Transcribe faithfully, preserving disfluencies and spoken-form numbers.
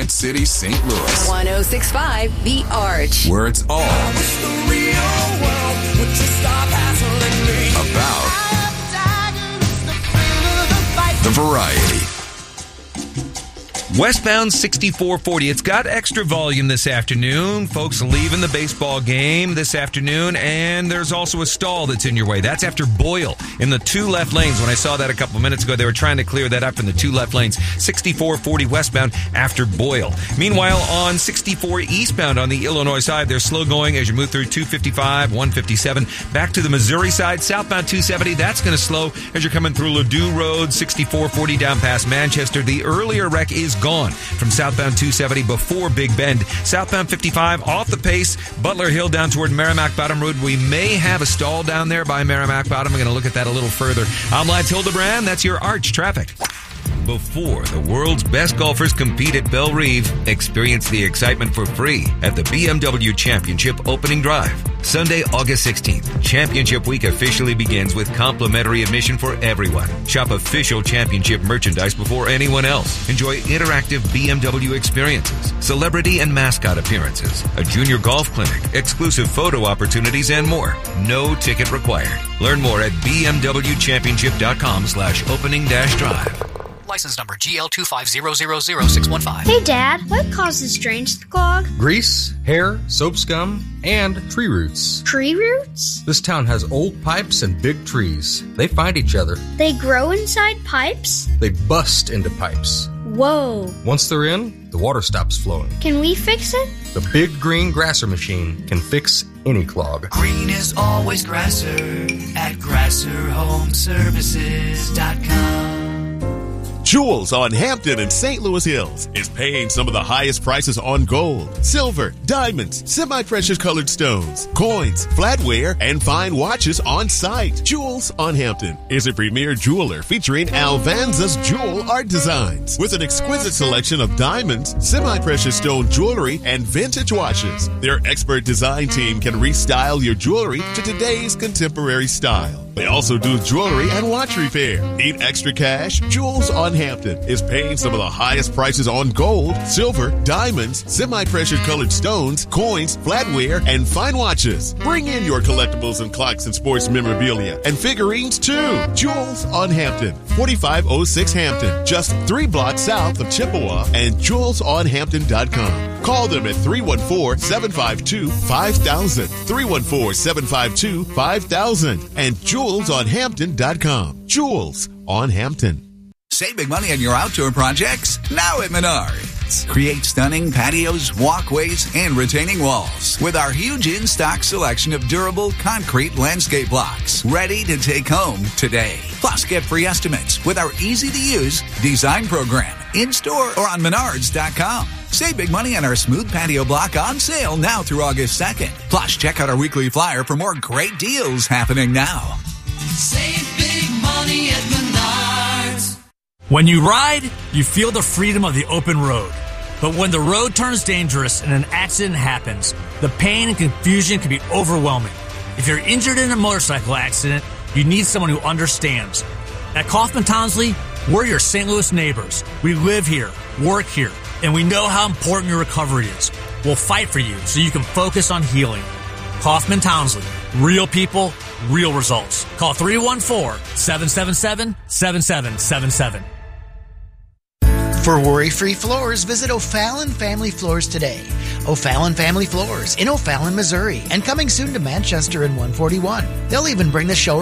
Plant City, Saint Louis. one oh six point five The Arch. Where it's all about the variety. Westbound sixty-four forty. It's got extra volume this afternoon. Folks leaving the baseball game this afternoon, and there's also a stall that's in your way. That's after Boyle in the two left lanes. When I saw that a couple minutes ago, they were trying to clear that up in the two left lanes. sixty-four forty westbound after Boyle. Meanwhile, on sixty-four eastbound on the Illinois side, they're slow going as you move through two fifty-five, one fifty-seven. Back to the Missouri side, southbound two seventy. That's going to slow as you're coming through Ladue Road, sixty-four forty down past Manchester. The earlier wreck is gone from southbound two seventy before Big Bend. Southbound fifty-five off the pace. Butler Hill down toward Merrimack Bottom Road. We may have a stall down there by Merrimack Bottom. We're going to look at that a little further. I'm Lance Hildebrand. That's your Arch traffic. Before the world's best golfers compete at Belle Reve, experience the excitement for free at the B M W Championship Opening Drive. Sunday, August sixteenth. Championship Week officially begins with complimentary admission for everyone. Shop official championship merchandise before anyone else. Enjoy interactive B M W experiences, celebrity and mascot appearances, a junior golf clinic, exclusive photo opportunities, and more. No ticket required. Learn more at bmwchampionship.com slash opening dash drive. License number G L two five zero zero zero six one five. Hey, Dad, what causes drains to clog? Grease, hair, soap scum, and tree roots. Tree roots? This town has old pipes and big trees. They find each other. They grow inside pipes? They bust into pipes. Whoa. Once they're in, the water stops flowing. Can we fix it? The Big Green Grasser Machine can fix any clog. Green is always Grasser at grasser home services dot com. Jewels on Hampton and Saint Louis Hills is paying some of the highest prices on gold, silver, diamonds, semi-precious colored stones, coins, flatware, and fine watches on site. Jewels on Hampton is a premier jeweler featuring Alvanza's jewel art designs with an exquisite selection of diamonds, semi-precious stone jewelry, and vintage watches. Their expert design team can restyle your jewelry to today's contemporary style. They also do jewelry and watch repair. Need extra cash? Jewels on Hampton is paying some of the highest prices on gold, silver, diamonds, semi-precious colored stones, coins, flatware, and fine watches. Bring in your collectibles and clocks and sports memorabilia and figurines too. Jewels on Hampton, forty-five oh six Hampton, just three blocks south of Chippewa, and jewels on hampton dot com. Call them at three one four, seven five two, five thousand, three one four, seven five two, five thousand, and jewels on hampton dot com. Jewels on Hampton. Save big money on your outdoor projects now at Menards. Create stunning patios, walkways, and retaining walls with our huge in-stock selection of durable concrete landscape blocks ready to take home today. Plus, get free estimates with our easy-to-use design program in-store or on menards dot com. Save big money on our smooth patio block on sale now through August second. Plus, check out our weekly flyer for more great deals happening now. Save big money at Menards. When you ride, you feel the freedom of the open road. But when the road turns dangerous and an accident happens, the pain and confusion can be overwhelming. If you're injured in a motorcycle accident, you need someone who understands. At Kaufman Townsley, we're your Saint Louis neighbors. We live here, work here, and we know how important your recovery is. We'll fight for you so you can focus on healing. Kaufman Townsley. Real people, real results. Call three one four, seven seven seven, seven seven seven seven. For worry-free floors, visit O'Fallon Family Floors today. O'Fallon Family Floors in O'Fallon, Missouri, and coming soon to Manchester in one forty-one. They'll even bring the show